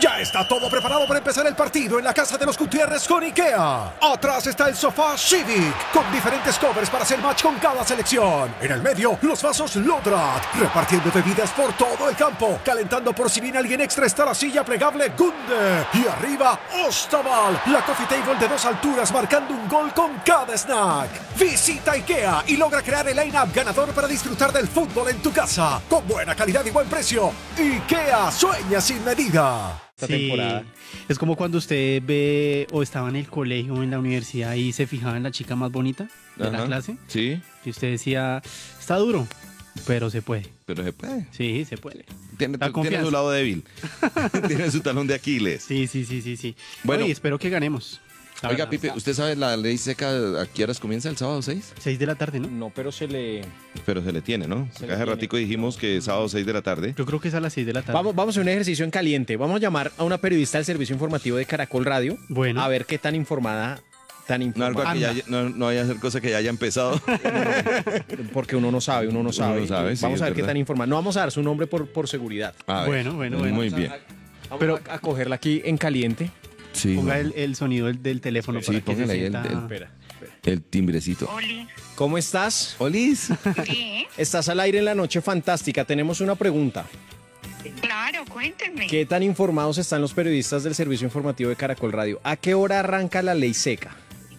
Ya está todo preparado para empezar el partido en la casa de los Gutiérrez con IKEA. Atrás está el sofá Civic, con diferentes covers para hacer match con cada selección. En el medio, los vasos Lodrat, repartiendo bebidas por todo el campo. Calentando por si viene alguien extra está la silla plegable Gunde. Y arriba, Ostaval, la coffee table de 2 alturas marcando un gol con cada snack. Visita IKEA y logra crear el line-up ganador para disfrutar del fútbol en tu casa. Con buena calidad y buen precio. IKEA, sueña sin medida. Temporada. Es como cuando usted ve o estaba en el colegio o en la universidad y se fijaba en la chica más bonita de la clase. Sí. Y usted decía, está duro, pero se puede. Pero se puede. Sí, se puede. Tiene su lado débil. Tiene su talón de Aquiles. Sí. Bueno. Oye, espero que ganemos. Oiga, Pipe, ¿usted sabe la ley seca a qué horas comienza el sábado 6? 6 de la tarde, ¿no? No, pero se le tiene, ¿no? Se le Acá hace tiene. ratico dijimos que sábado 6 de la tarde. Yo creo que es a las 6 de la tarde. Vamos a hacer un ejercicio en caliente. Vamos a llamar a una periodista del servicio informativo de Caracol Radio. Bueno. A ver qué tan informada. No, algo que no vaya a ser cosa que ya haya empezado. Porque uno no sabe. no sabe, sí, Vamos a ver es qué verdad. tan informada. No vamos a dar su nombre por seguridad. A ver. Bueno. Muy bien. Vamos a cogerla aquí en caliente. Sí. Ponga el sonido del teléfono Sí, para que se póngale ahí sienta... Espera. El timbrecito. Oli, ¿Cómo estás? Olis. ¿qué? Estás al aire en la noche fantástica. Tenemos una pregunta. Claro, cuéntenme. ¿Qué tan informados están los periodistas del servicio informativo de Caracol Radio? ¿A qué hora arranca la ley seca?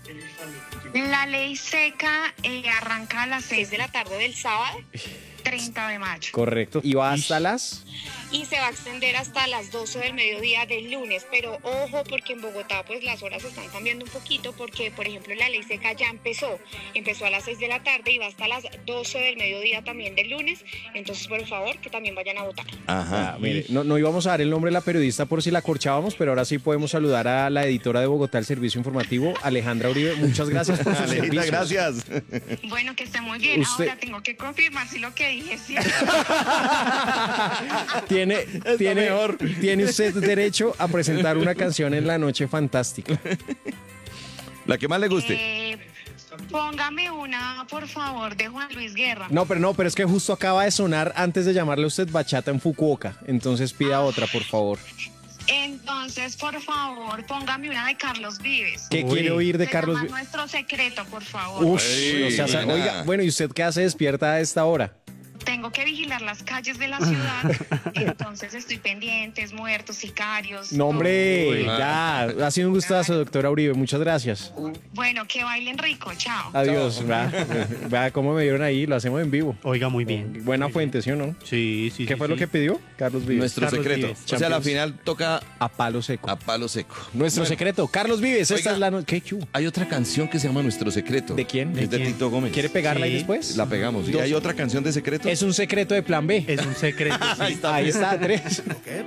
La ley seca arranca a las 6 de la tarde del sábado, 30 de mayo. Correcto. ¿Y va hasta las...? Y se va a extender hasta las 12 del mediodía del lunes. Pero ojo, porque en Bogotá pues las horas están cambiando un poquito porque, por ejemplo, la ley seca ya empezó. Empezó a las 6 de la tarde y va hasta las 12 del mediodía también del lunes. Entonces, por favor, que también vayan a votar. Ajá. Mire, no íbamos a dar el nombre de la periodista por si la corchábamos, pero ahora sí podemos saludar a la editora de Bogotá del Servicio Informativo, Alejandra Uribe. Muchas gracias por sus Alejita, servicios. gracias. Bueno, que esté muy bien. Usted- Ahora tengo que confirmar si lo que dije es cierto. Tiene usted derecho a presentar una canción en la noche fantástica. La que más le guste. Póngame una, por favor, de Juan Luis Guerra. No, pero es que justo acaba de sonar antes de llamarle a usted bachata en Fukuoka. Entonces pida otra, por favor. Entonces, por favor, póngame una de Carlos Vives. ¿Qué Uy. quiere oír de Se Carlos? llama Nuestro Secreto, por favor. Ey, O sea, buena. oiga, bueno, ¿y usted qué hace despierta a esta hora? Tengo que vigilar las calles de la ciudad, entonces estoy pendientes, muertos, sicarios. No, hombre, Uy. ya. Ha sido un gustazo, doctora Uribe. Muchas gracias. todo. Bueno, que bailen rico, chao. Adiós. Vea cómo me dieron ahí. Lo hacemos en vivo. Oiga, muy bien. Buena fuente, ¿sí o no? Sí. ¿Qué fue lo que pidió? Carlos Vives. Nuestro Carlos secreto. Vives. O sea, la Champions. final toca A palo seco. a palo seco. Nuestro Bueno, secreto. Carlos Vives. Esta Oiga. es la noche. ¿Qué chu? Hay otra canción que se llama Nuestro Secreto. ¿De quién? Es de quién? Tito Gómez. ¿Quiere pegarla ahí Sí. después? La pegamos. ¿Y hay otra canción de secreto? Es un secreto de plan B. Es un secreto. Sí. Ahí está, 3.